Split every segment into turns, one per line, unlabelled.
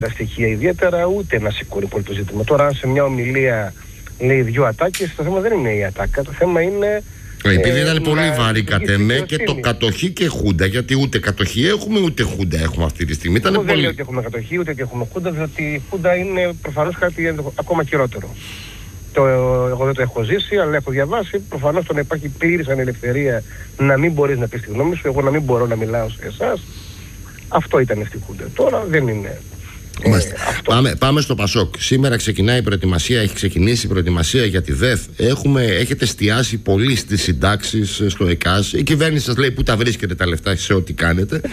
τα στοιχεία ιδιαίτερα, ούτε να σηκώνει πολύ το ζήτημα. Τώρα, αν σε μια ομιλία λέει 2 ατάκες, το θέμα δεν είναι η ατάκα. Το θέμα είναι.
Επειδή ήταν πολύ βαρύ κατ' εμέ και το κατοχή και χούντα. Γιατί ούτε κατοχή έχουμε, ούτε χούντα έχουμε αυτή τη στιγμή.
Εγώ δεν λέω ότι έχουμε κατοχή, ούτε ότι έχουμε χούντα, διότι η χούντα είναι προφανώς κάτι ακόμα χειρότερο. Εγώ δεν το έχω ζήσει, αλλά έχω διαβάσει. Προφανώς το να υπάρχει πλήρης ανελευθερία να μην μπορείς να πεις τη γνώμη σου, εγώ να μην μπορώ να μιλάω σε εσάς. Αυτό ήταν στη χούντα. Τώρα δεν είναι.
Πάμε στο Πασόκ. Σήμερα ξεκινάει η προετοιμασία, έχει ξεκινήσει η προετοιμασία για τη ΔΕΘ. Έχετε εστιάσει πολύ στις συντάξεις στο ΕΚΑΣ. Η κυβέρνηση σας λέει πού τα βρίσκετε τα λεφτά σε ό,τι κάνετε.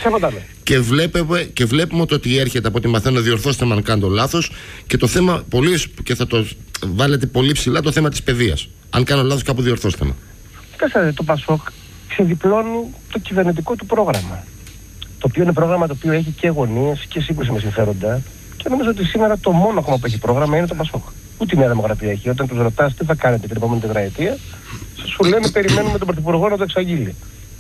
Και βλέπουμε ότι έρχεται, από ό,τι μαθαίνω, διορθώστε με αν κάνω λάθος. Και το θέμα, και θα το βάλετε πολύ ψηλά, το θέμα της παιδείας. Αν κάνω λάθος, κάπου διορθώστε με.
Κοιτάξτε, το Πασόκ ξεδιπλώνει το κυβερνητικό του πρόγραμμα. Το οποίο είναι πρόγραμμα το οποίο έχει και γωνίες και σύγκρουση με συμφέροντα. Και νομίζω ότι σήμερα το μόνο ακόμα που έχει πρόγραμμα είναι το Πασόκ. Ούτε η Νέα Δημοκρατία έχει. Όταν τους ρωτάς τι θα κάνετε την επόμενη τετραετία, σου λένε περιμένουμε τον Πρωθυπουργό να το εξαγγείλει.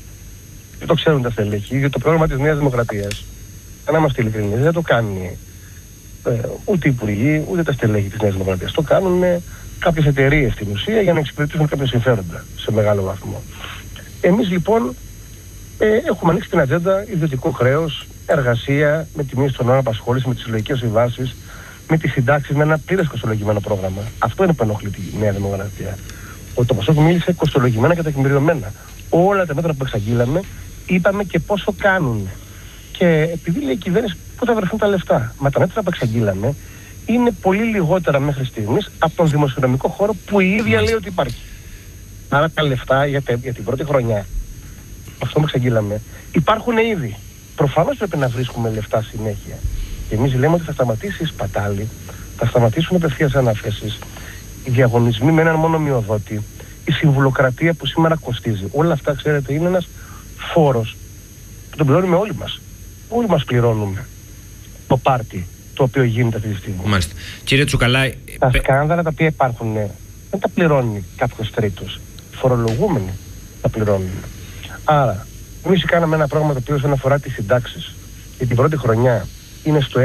Δεν το ξέρουν τα στελέχη, γιατί το πρόγραμμα της Νέας Δημοκρατίας, να είμαστε ειλικρινείς, δεν το κάνει ούτε οι υπουργοί, ούτε τα στελέχη της Νέας Δημοκρατίας. Το κάνουν κάποιες εταιρείες στην ουσία για να εξυπηρετήσουν κάποια συμφέροντα σε μεγάλο βαθμό. Εμείς λοιπόν έχουμε ανοίξει την ατζέντα ιδιωτικό χρέος, εργασία, με τη μείωση των ώρων απασχόληση, με τις συλλογικές συμβάσεις, με τις συντάξεις, με ένα πλήρες κοστολογημένο πρόγραμμα. Αυτό είναι που ενοχλεί τη Νέα Δημοκρατία. Το Πασόκ μίλησε κοστολογημένα και τεκμηριωμένα. Όλα τα μέτρα που εξαγγείλαμε, είπαμε και πόσο κάνουν. Και επειδή λέει η κυβέρνηση πού θα βρεθούν τα λεφτά. Μα τα μέτρα που εξαγγείλαμε είναι πολύ λιγότερα μέχρι στιγμής από τον δημοσιονομικό χώρο που η ίδια λέει ότι υπάρχει. Άρα τα λεφτά για την πρώτη χρονιά, αυτό που εξαγγείλαμε, υπάρχουν ήδη. Προφανώς πρέπει να βρίσκουμε λεφτά συνέχεια. Και εμείς λέμε ότι θα σταματήσει η σπατάλη, θα σταματήσουν απευθείας αναθέσεις, οι διαγωνισμοί με έναν μόνο μειοδότη, η συμβουλοκρατία που σήμερα κοστίζει. Όλα αυτά, ξέρετε, είναι ένας φόρος που τον πληρώνουμε όλοι μας. Όλοι μας πληρώνουμε το πάρτι το οποίο γίνεται αυτή τη στιγμή.
Μάλιστα. Κύριε Τσουκαλά,
τα σκάνδαλα τα οποία υπάρχουν δεν τα πληρώνει κάποιος τρίτος. Οι φορολογούμενοι τα πληρώνουν. Άρα, εμείς κάναμε ένα πρόγραμμα το οποίο όσον αφορά τις συντάξεις για την πρώτη χρονιά είναι στο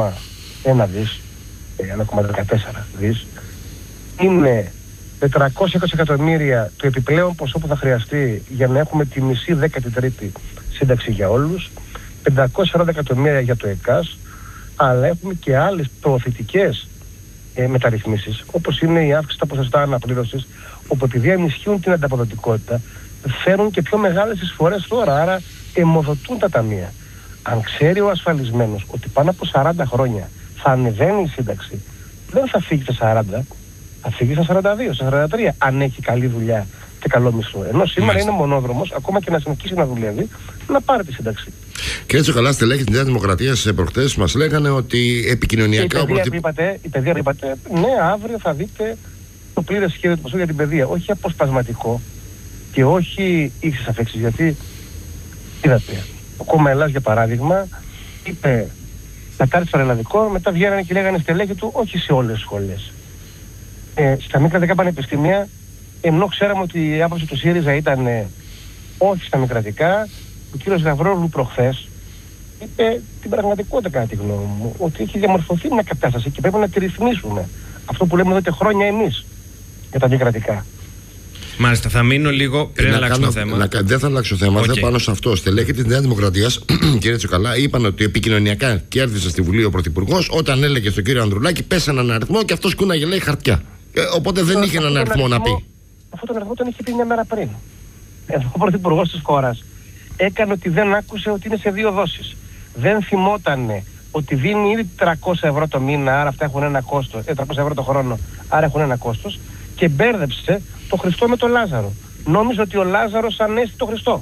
1,1 δις, 1,14 δις. Είναι 420 εκατομμύρια το επιπλέον ποσό που θα χρειαστεί για να έχουμε τη μισή 13η σύνταξη για όλους, 540 εκατομμύρια για το ΕΚΑΣ, αλλά έχουμε και άλλες προωθητικές μεταρρυθμίσεις, όπως είναι η αύξηση στα ποσοστά αναπλήρωσης, όπου επειδή ενισχύουν την ανταποδοτικότητα, φέρουν και πιο μεγάλες εισφορές τώρα, άρα αιμοδοτούν τα ταμεία. Αν ξέρει ο ασφαλισμένος ότι πάνω από 40 χρόνια θα ανεβαίνει η σύνταξη, δεν θα φύγει στα 40, θα φύγει στα 42, στα 43, αν έχει καλή δουλειά και καλό μισθό. Ενώ σήμερα είναι μονόδρομος, ακόμα και να συνεχίσει να δουλεύει, να πάρει τη σύνταξη.
Κύριε Τσουκαλά, στελέχη της Νέας Δημοκρατίας προχτές μας λέγανε ότι επικοινωνιακά.
Η παιδεία είπατε, ναι, αύριο θα δείτε το πλήρες σχέδιο του Πασόκ για την παιδεία. Όχι αποσπασματικό και όχι ίξης αφέξης. Γιατί, είδατε, ο κόμμα Ελλάς για παράδειγμα είπε να κάνει στο ελληνικό, μετά βγαίνανε και λέγανε στελέχη του, όχι σε όλες τις σχολές. Στα μη κρατικά πανεπιστήμια, ενώ ξέραμε ότι η άποψη του ΣΥΡΙΖΑ ήταν όχι στα μη κρατικά, ο κύριος Γαβρόλου προχθές είπε την πραγματικότητα, κατά τη γνώμη μου, ότι έχει διαμορφωθεί μια κατάσταση και πρέπει να τη ρυθμίσουμε. Αυτό που λέμε εδώ και χρόνια εμείς για τα μη κρατικά.
Μάλιστα, θα μείνω λίγο πριν αλλάξω το θέμα.
Δεν θα αλλάξω θέμα, θα πάνω σε αυτό. Στελέχη της Νέας Δημοκρατίας, κύριε Τσουκαλά, είπαν ότι επικοινωνιακά κέρδισε στη Βουλή ο Πρωθυπουργός όταν έλεγε στον κύριο Ανδρουλάκη πες έναν αριθμό και αυτός κούναγε λέει χαρτιά. Οπότε δεν είχε έναν αριθμό να πει.
Αυτό τον αριθμό τον είχε πει μια μέρα πριν. Ο Πρωθυπουργός της χώρας έκανε ότι δεν άκουσε ότι είναι σε 2 δόσεις. Δεν θυμότανε ότι δίνει ήδη 300 ευρώ το μήνα, άρα αυτά έχουν ένα κόστος, 300 ευρώ το χρόνο, άρα έχουν ένα κόστος, και μπέρδεψε το Χριστό με τον Λάζαρο. Νόμιζε ότι ο Λάζαρος ανέστη το Χριστό.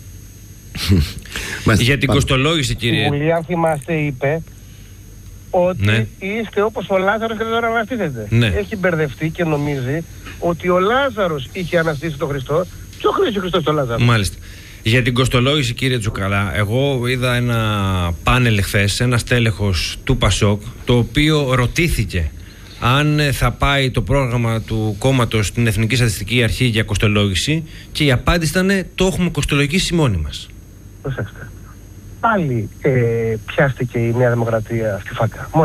Για την κοστολόγηση, κύριε.
Η Βουλή, αν θυμάστε, είπε ότι είστε όπως ο Λάζαρος και δεν τώρα αναστήσετε.
Ναι.
Έχει μπερδευτεί και νομίζει ότι ο Λάζαρος είχε αναστήσει τον Χριστό και ο Χριστός τον Λάζαρο.
Μάλιστα. Για την κοστολόγηση, κύριε Τσουκαλά, εγώ είδα ένα πάνελ χθες, ένα στέλεχος του Πασόκ, το οποίο ρωτήθηκε αν θα πάει το πρόγραμμα του κόμματος στην Εθνική Στατιστική Αρχή για κοστολόγηση, και η απάντηση ήταν το έχουμε κοστολογήσει μόνοι μας.
Προσέξτε. πάλι πιάστηκε η Νέα Δημοκρατία στη φάκα.